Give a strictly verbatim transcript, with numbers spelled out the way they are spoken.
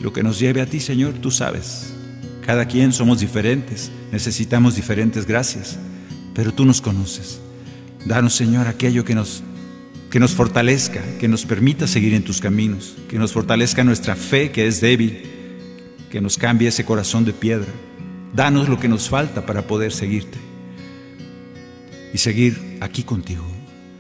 lo que nos lleve a ti, Señor, tú sabes. Cada quien somos diferentes, necesitamos diferentes gracias, pero tú nos conoces. Danos, Señor, aquello que nos, que nos fortalezca, que nos permita seguir en tus caminos, que nos fortalezca nuestra fe, que es débil, que nos cambie ese corazón de piedra. Danos lo que nos falta para poder seguirte y seguir aquí contigo.